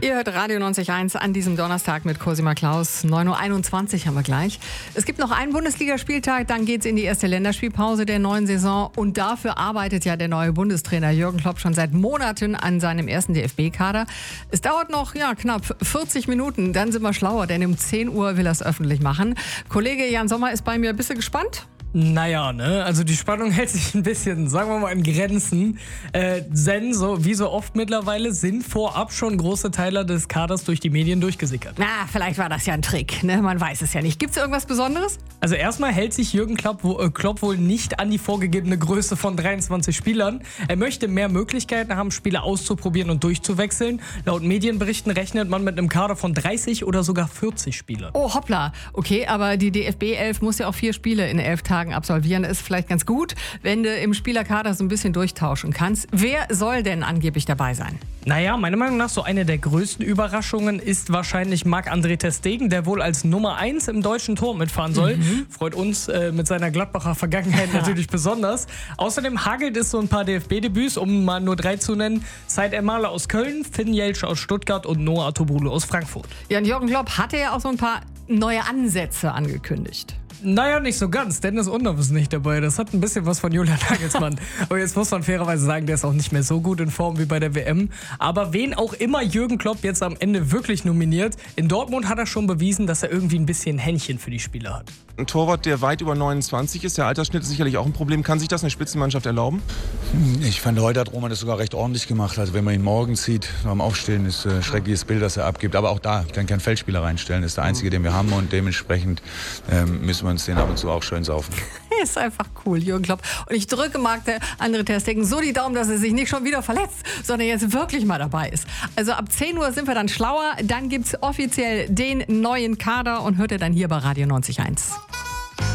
Ihr hört Radio 90.1 an diesem Donnerstag mit Cosima Klaus. 9.21 Uhr haben wir gleich. Es gibt noch einen Bundesligaspieltag, dann geht's in die erste Länderspielpause der neuen Saison. Und dafür arbeitet ja der neue Bundestrainer Jürgen Klopp schon seit Monaten an seinem ersten DFB-Kader. Es dauert noch knapp 40 Minuten, dann sind wir schlauer, denn um 10 Uhr will er es öffentlich machen. Kollege Jan Sommer ist bei mir. Bist du gespannt? Naja, ne? Also die Spannung hält sich ein bisschen, sagen wir mal, in Grenzen. Denn wie so oft mittlerweile sind vorab schon große Teile des Kaders durch die Medien durchgesickert. Na, vielleicht war das ja ein Trick, ne? Man weiß es ja nicht. Gibt's irgendwas Besonderes? Also erstmal hält sich Jürgen Klopp wohl nicht an die vorgegebene Größe von 23 Spielern. Er möchte mehr Möglichkeiten haben, Spieler auszuprobieren und durchzuwechseln. Laut Medienberichten rechnet man mit einem Kader von 30 oder sogar 40 Spielern. Oh, hoppla. Okay, aber die DFB-11 muss ja auch 4 Spiele in 11 Tagen absolvieren. Ist vielleicht ganz gut, wenn du im Spielerkader so ein bisschen durchtauschen kannst. Wer soll denn angeblich dabei sein? Naja, meiner Meinung nach so eine der größten Überraschungen ist wahrscheinlich Marc-André ter Stegen, der wohl als Nummer 1 im deutschen Tor mitfahren soll. Freut uns mit seiner Gladbacher Vergangenheit natürlich besonders. Außerdem hagelt es so ein paar DFB-Debüts, um mal nur 3 zu nennen. Said Elmalah aus Köln, Finn Jeltsch aus Stuttgart und Noah Atobolo aus Frankfurt. Ja, und Jürgen Klopp hatte ja auch so ein paar neue Ansätze angekündigt. Naja, nicht so ganz. Dennis Undorf ist nicht dabei. Das hat ein bisschen was von Julian Nagelsmann. Aber jetzt muss man fairerweise sagen, der ist auch nicht mehr so gut in Form wie bei der WM. Aber wen auch immer Jürgen Klopp jetzt am Ende wirklich nominiert, in Dortmund hat er schon bewiesen, dass er irgendwie ein bisschen Händchen für die Spieler hat. Ein Torwart, der weit über 29 ist, der Altersschnitt ist sicherlich auch ein Problem. Kann sich das eine Spitzenmannschaft erlauben? Ich fand, heute hat Roman das sogar recht ordentlich gemacht. Also wenn man ihn morgens sieht, beim Aufstehen, ist ein schreckliches Bild, das er abgibt. Aber auch da, ich kann keinen Feldspieler reinstellen. Das ist der einzige, den wir haben. Und dementsprechend müssen wir uns den ab und zu auch schön saufen. Ist einfach cool, Jürgen Klopp. Und ich drücke Marc-André ter Stegen so die Daumen, dass er sich nicht schon wieder verletzt, sondern jetzt wirklich mal dabei ist. Also ab 10 Uhr sind wir dann schlauer. Dann gibt's offiziell den neuen Kader und hört ihr dann hier bei Radio 90.1.